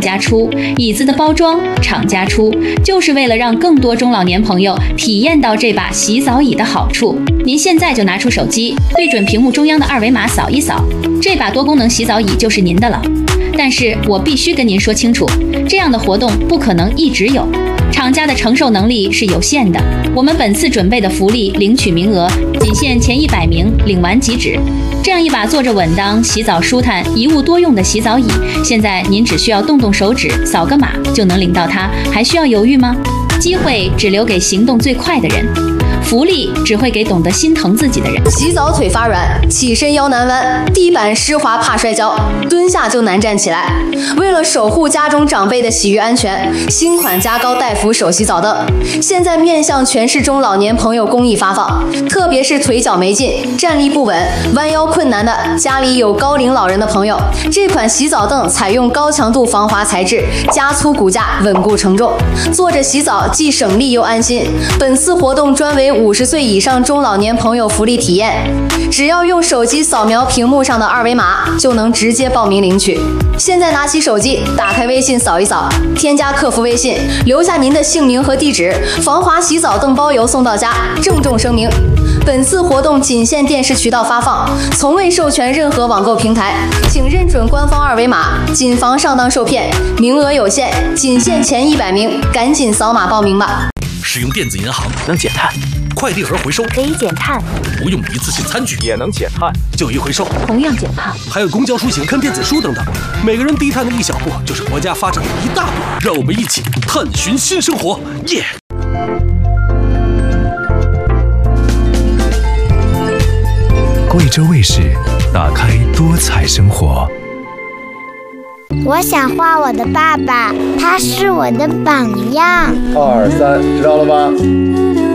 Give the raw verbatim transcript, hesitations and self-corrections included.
家出，椅子的包装厂家出，就是为了让更多中老年朋友体验到这把洗澡椅的好处。您现在就拿出手机，对准屏幕中央的二维码扫一扫，这把多功能洗澡椅就是您的了。但是我必须跟您说清楚，这样的活动不可能一直有，厂家的承受能力是有限的。我们本次准备的福利领取名额仅限前一百名，领完即止。这样一把坐着稳当、洗澡舒坦、一物多用的洗澡椅，现在您只需要动动手指，扫个码就能领到它，还需要犹豫吗？机会只留给行动最快的人。福利只会给懂得心疼自己的人。 洗澡腿发软，起身腰难弯，地板湿滑怕摔跤，蹲下就难站起来。为了守护家中长辈的洗浴安全，新款加高带扶手洗澡凳现在面向全市中老年朋友公益发放，特别是腿脚没劲、站立不稳、弯腰困难的，家里有高龄老人的朋友，这款洗澡凳采用高强度防滑材质，加粗骨架，稳固承重，坐着洗澡既省力又安心。本次活动专为五十岁以上中老年朋友福利体验，只要用手机扫描屏幕上的二维码，就能直接报名领取。现在拿起手机，打开微信扫一扫，添加客服微信，留下您的姓名和地址，防滑洗澡凳包邮送到家。郑重声明，本次活动仅限电视渠道发放，从未授权任何网购平台，请认准官方二维码，谨防上当受骗。名额有限，仅限前一百名，赶紧扫码报名吧。 使用电子银行能减碳， 快递盒回收可以减碳， 不用一次性餐具也能减碳， 旧衣回收同样减碳， 还有公交出行看电子书等等，每个人低碳的一小步，就是国家发展的一大步。让我们一起探寻新生活，耶、yeah!！ 贵州卫视，打开多彩生活。 我想画我的爸爸，他是我的榜样。 二三，知道了吗？